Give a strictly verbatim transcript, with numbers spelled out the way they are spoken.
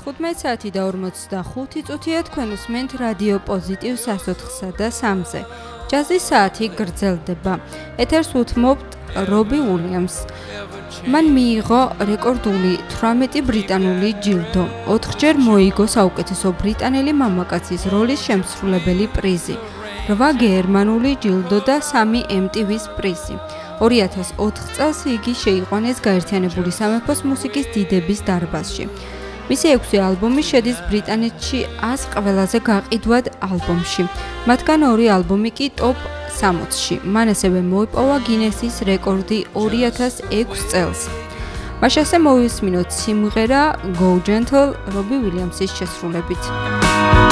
თხუთმეტი საათი და ორმოცდახუთი წუთია თქვენ უსმენთ რადიო პოზიტივ სასოთხსა და სამზე. ჯაზის საათი გრძელდება. ეთერს უთმობთ რობი უილიამს. მან მიიღო რეკორდული თვრამეტი ბრიტანული ჯილდო. ოთხჯერ მოიგო საუკეთესო ბრიტანელი მამაკაცის როლის შემსრულებელი პრიზი. რვა გერმანული ჯილდო და სამი ემ ტი ვის პრიზი. ორი ათას ოთხ წელს იგი შეიყვანეს გაერთიანებული სამეფოს მუსიკის დიდების დარბაზში. მისი ექვსი ალბომი შედის ბრიტანეთში ას ყველაზე გაყიდვად ალბომში. მათგან ორი ალბომი კი ტოპ სამოცში. მან ასევე მოიპოვა გინესის რეკორდი ორი ათას ექვსი წელს. მაშასე მოვისმინოთ სიმღერა Go Gentle რობი უილიამსის შესრულებით.